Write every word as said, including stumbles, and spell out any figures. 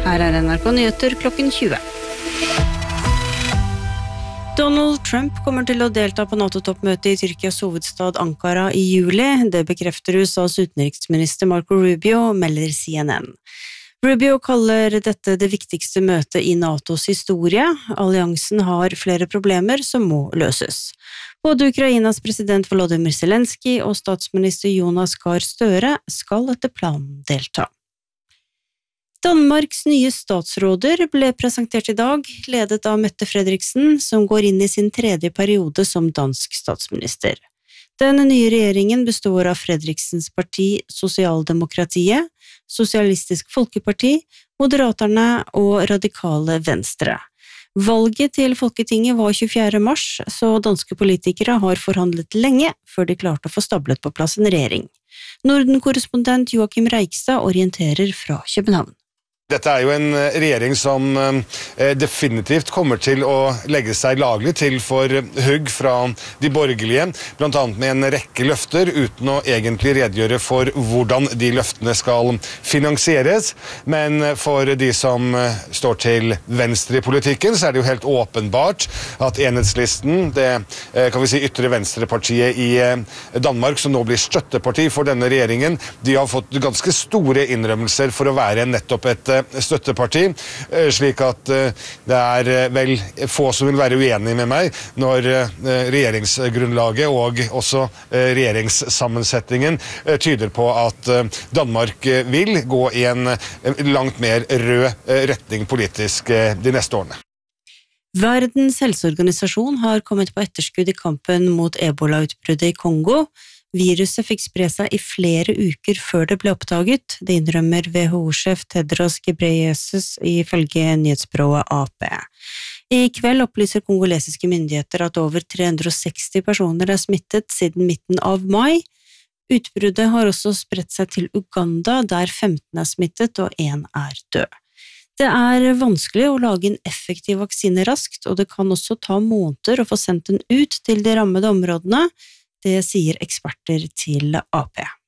Her er N R K Nyheter klokken tjue. Donald Trump kommer til å delta på NATO-toppmøtet i Tyrkias hovedstad Ankara i juli. Det bekrefter U S A's utenriksminister Marco Rubio, melder C N N. Rubio kaller dette det viktigste møtet i NATOs historie. Alliansen har flere problemer som må løses. Både Ukrainas president Volodymyr Zelensky og statsminister Jonas Gahr Støre skal etter planen delta. Danmarks nye statsråder ble presentert i dag, ledet av Mette Frederiksen, som går inn i sin tredje periode som dansk statsminister. Den nye regjeringen består av Fredriksens parti Sosialdemokratiet, Sosialistisk Folkeparti, Moderaterne og Radikale Venstre. Valget til Folketinget var tjuefjerde mars, så danske politikere har forhandlet lenge før de klarte å få stablet på plass en regjering. Norden-korrespondent Joachim Reigstad orienterer fra København. Dette er jo en regjering som definitivt kommer til å legge seg laglig til for hugg fra de borgerlige, blant annet med en rekke løfter, uten å egentlig redegjøre for hvordan de løftene skal finansieres. Men for de som står til venstre i politikken, så er det jo helt åpenbart at Enhedslisten, det kan vi si ytre venstrepartiet i Danmark, som nå blir støtteparti for denne regjeringen, de har fått ganske store innrømmelser for å være nettopp et støtteparti, slik at det er vel få som vil være uenige med meg når regjeringsgrunnlaget og også regjeringssammensetningen tyder på at Danmark vil gå i en langt mer rød retning politisk de neste årene. Verdens helseorganisasjon har kommet på etterskudd i kampen mot ebola-utbruddet i Kongo. Viruset fikk spre seg i flere uker før det ble oppdaget, det innrømmer W H O-sjef Tedros Ghebreyesus ifølge nyhetsbyrået A P. I kveld opplyser kongolesiske myndigheter at over tre hundre og seksti personer er smittet siden midten av mai. Utbruddet har også spredt seg til Uganda, der femten er smittet og én er død. Det er vanskelig å lage en effektiv vaksine raskt, og det kan også ta måneder å få sendt den ut til de rammede områdene. Det sier eksperter til A P.